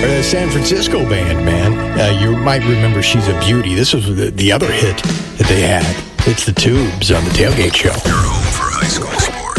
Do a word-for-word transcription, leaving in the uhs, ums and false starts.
A San Francisco band, man. Uh, you might remember She's a Beauty. This was the, the other hit that they had. It's the Tubes on the Tailgate Show. Your home for high school sports.